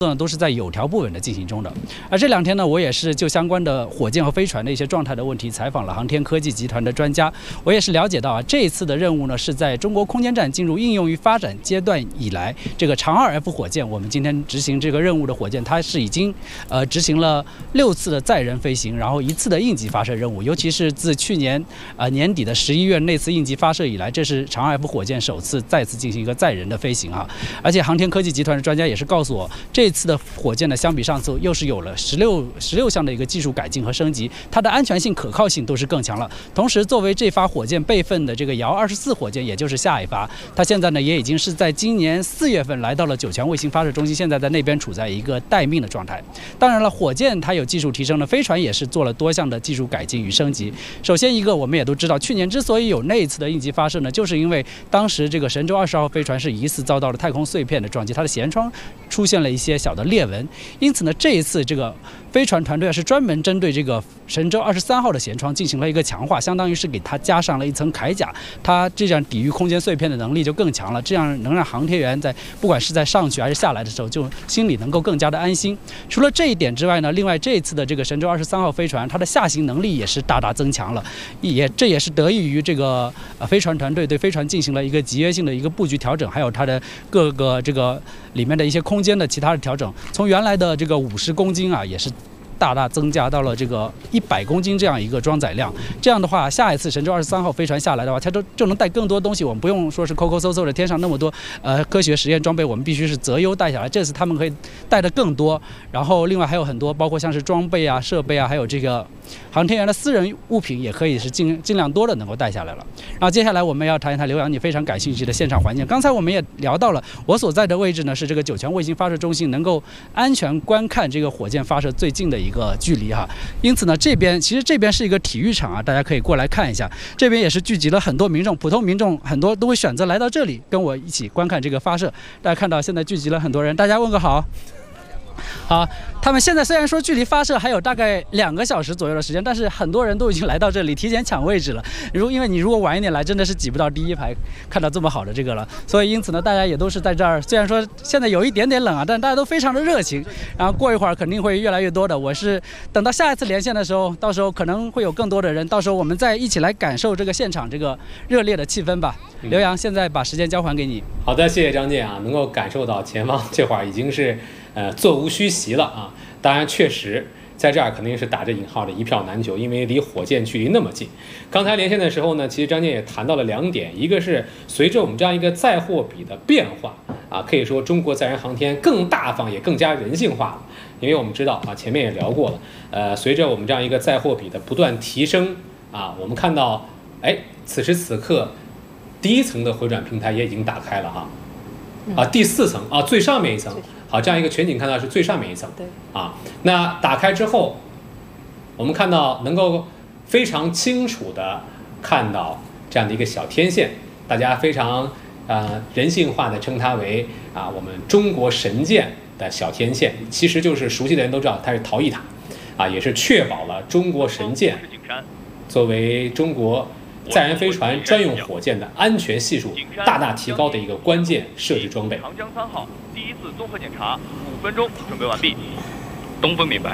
呢都是在有条不紊的进行中的。而这2天呢，我也是就相关的火箭和飞船的一些状态的问题，采访了航天科技集团的专家。我也是了解到啊，这一次的任务呢，是在中国空间站进入应用于发展阶段以来，这个长2F 火箭，我们今天执行这个任务的火箭，它是已经执行了6次的载人飞行，然后1次的应急发射任务。尤其是自去年年底的11月那次应急发射以来，这是长2F 火箭首次再次进行一个载人的飞行啊。而且航天科技集团的专家也是告诉我，这次的火箭呢，相比上次又是有了16项的一个技术改进和升级，它的安全性、可靠性都是更强了。同时，作为这发火箭备份的这个遥24火箭，也就是下一发，它现在呢也已经是在今年4月份来到了酒泉卫星发射中心，现在在那边处在一个待命的状态。当然了，火箭它有技术提升的，飞船也是做了多项的技术改进与升级。首先一个，我们也都知道，去年之所以有那一次的应急发射呢，就是因为当时这个神舟20号飞船是疑似遭到了太空碎片的撞击，它的舷窗出现了一些小的裂纹，因此呢，这一次这个飞船团队是专门针对这个神舟23号的舷窗进行了一个强化，相当于是给它加上了一层铠甲，它这样抵御空间碎片的能力就更强了，这样能让航天员在不管是在上去还是下来的时候，就心里能够更加的安心。除了这一点之外呢，另外这一次的这个神舟23号飞船，它的下行能力也是大大增强了，这也是得益于这个飞船团队对飞船进行了一个集约性的一个布局调整，还有它的各个这个里面的一些空间的其他的调整，从原来的这个50公斤啊，也是大大增加到了这个100公斤这样一个装载量。这样的话，下一次神舟23号飞船下来的话，它就能带更多东西。我们不用说是抠抠搜搜的天上那么多科学实验装备，我们必须是择优带下来。这次他们可以带的更多，然后另外还有很多，包括像是装备啊、设备啊，还有这个航天员的私人物品，也可以是尽量多的能够带下来了。然后接下来我们要谈一谈刘洋你非常感兴趣的现场环境。刚才我们也聊到了，我所在的位置呢是这个酒泉卫星发射中心，能够安全观看这个火箭发射最近的一个距离哈。因此呢，这边是一个体育场啊，大家可以过来看一下。这边也是聚集了很多民众，普通民众很多都会选择来到这里跟我一起观看这个发射。大家看到现在聚集了很多人，大家问个好。好，他们现在虽然说距离发射还有大概2个小时左右的时间，但是很多人都已经来到这里提前抢位置了。因为你如果晚一点来，真的是挤不到第1排看到这么好的这个了。所以因此呢，大家也都是在这儿。虽然说现在有一点点冷啊，但大家都非常的热情。然后过一会儿肯定会越来越多的。我是等到下一次连线的时候，到时候可能会有更多的人，到时候我们再一起来感受这个现场这个热烈的气氛吧。刘洋，现在把时间交还给你。 好的，谢谢张健啊，能够感受到前方这会儿已经是座无虚席了啊。当然，确实在这儿肯定是打着引号的一票难求，因为离火箭距离那么近。刚才连线的时候呢，其实张健也谈到了2点，一个是随着我们这样一个载货比的变化啊，可以说中国载人航天更大方也更加人性化了。因为我们知道啊，前面也聊过了，随着我们这样一个载货比的不断提升啊，我们看到，此时此刻第1层的回转平台也已经打开了哈。第4层啊，最上面一层，好，这样一个全景看到是最上面一层， 对啊，那打开之后，我们看到能够非常清楚的看到这样的一个小天线，大家非常人性化的称它为我们中国神箭的小天线，其实就是熟悉的人都知道它是逃逸塔，也是确保了中国神箭作为中国载人飞船专用火箭的安全系数大大提高的一个关键设置装备。 长江3号第1次综合检查5分钟准备完毕。东风明白。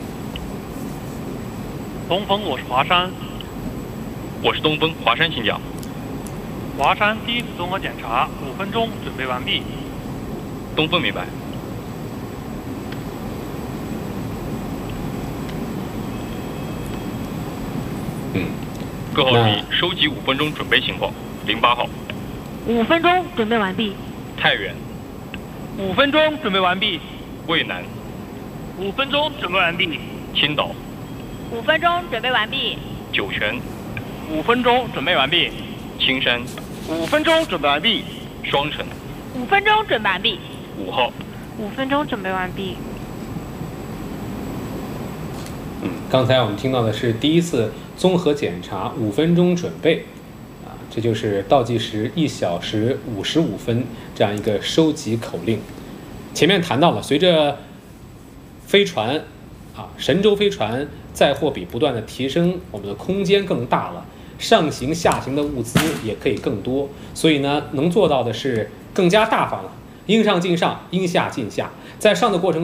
东风，我是华山。 我是东风，华山请讲。 华山第1次综合检查5分钟准备完毕。 东风明白。各号注意，收集5分钟准备情况。08号 ，5分钟准备完毕。 太原 ，5分钟准备完毕。 渭南 ，5分钟准备完毕。 青岛 ，5分钟准备完毕。 酒泉 ，5分钟准备完毕。 青山 ，5分钟准备完毕。 双城 ，5分钟准备完毕。 5号 ，5分钟准备完毕。 刚才我们听到的是第1次综合检查5分钟准备，这就是倒计时1小时55分这样一个收集口令。前面谈到了，随着飞船神舟飞船载货比不断的提升，我们的空间更大了，上行下行的物资也可以更多，所以呢，能做到的是更加大方了应上尽上，应下尽下。在上的过程